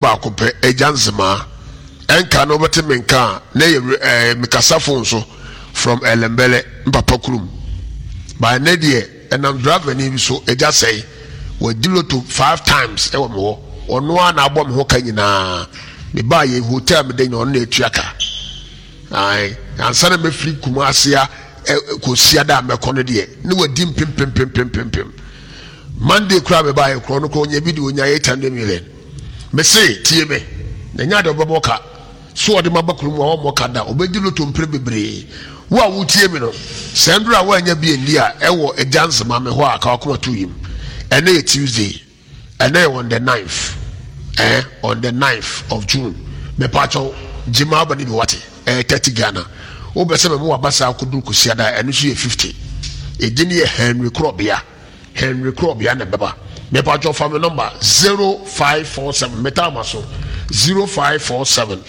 ba ko pe ejansema enka no bete menka na ye mikasa phone so from Elembele Mpapa Kurum by nedie enam driver ni bi so eja say we dilo to 5 times e wo me ono a na abom ho ka nyina me ba ye hotel me den ono na etuaka ai ansa na me free Kumasi ko siada me kono de ne wadi pim Monday kra me ba ye kro no ko nya bi de onya 800 million me say tie me na nya de boboka so ode mabakurum wo mo kada obedilo to mpre bebre wo a wutie me no sendra wo anya bi endi a ewo ejansema me ho aka akoma to yim ene ye Tuesday ene on the 9th on the 9th of June me pacho jima bani bi wate 30 Ghana wo be se me mo abasa akodu ko siada ene so ye 50 edini ye Henry Krobia na baba me pacho family number 0547 metamaso 0547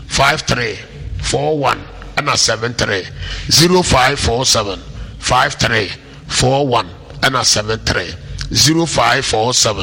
5341 and 73 0547 5341 and 73 0547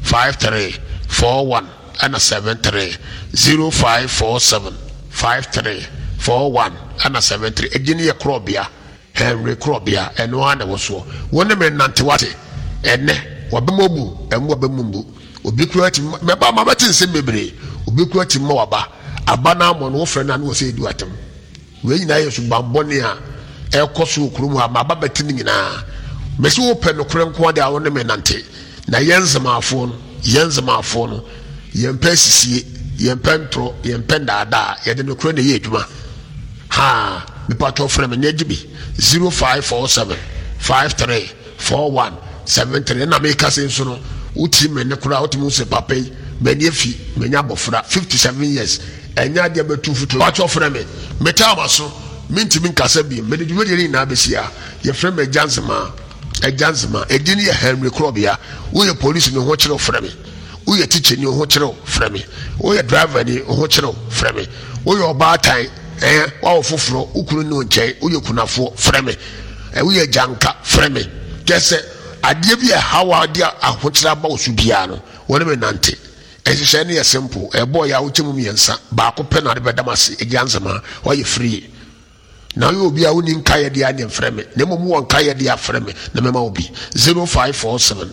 5341 and 73 0547 5341 and 73 Eginia Krobia Henry Krobia and one was so one man Nantiwati ene wabemobu and wabemumbu ubiquity meba mabatin semebre ubiquity moaba abana mo no frena no se du atem we nyina yesu bambone a ekoso okurum ha mababati nyina mesi wo pe no krenko ade a won me nante na yenzemafo no yempesisie yempentro yempendada yede no kren ye adwuma ha me pato frema nyagibi 0547 5341 73 na me kase nso no uti me ne kura uti mu se papai meni efi menya bofra 57 years enya de betu futu pacho frema meta amaso mintimi nkasa bi me de dwede na besia ye frema ejansema edini ye Henry Krobia wo ye police ni ho kire frema wo ye teacher ni ho kire frema wo ye driver ni ho kire frema wo ye obatan wa ofoforo ukuru no nche wo ye kunafo frema wo ye janka frema kese adie bi hawa dia ahotira ba osubia no wona me nante ehye ne ye simple boy ya wochemu miensa ba ko pe na de bedamase ejansema wo ye free na yo obi a woni nkaye dia ne freme na mom won kaye dia freme na mema obi 0547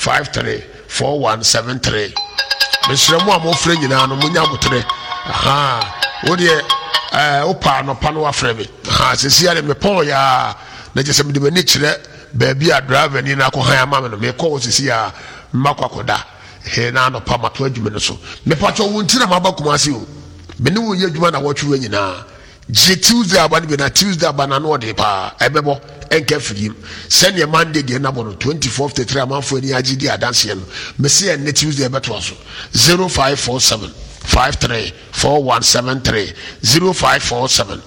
534173 mesremu a mo frɛ nyina no munya botre aha wo de opa no pa no wa freme aha sesi ale me pon ya na je se me de mani kire baabi a driver ni na ko han ama me no me ko sesi a makwakoda he na no pa mato adwuma no so me pa cho won tira maba Kumasi o me ne wo ye adwuma na wotwe nyina je Tuesday abani be na Tuesday abana no de pa ebebo enke firim senior Monday de na bono 2453 amanfo ni agidi adanse no me se en Tuesday beto so 0547 534173 0547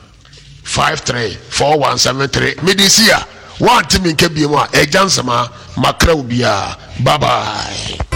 534173 medisia want me nke bi mu a ejansama makra obia bye bye.